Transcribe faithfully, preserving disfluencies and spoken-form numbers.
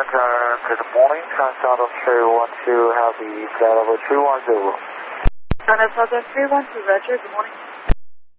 Center, good morning. Transatlanta three one two, have the flight over three one zero. Transatlanta three one two, Roger, good morning.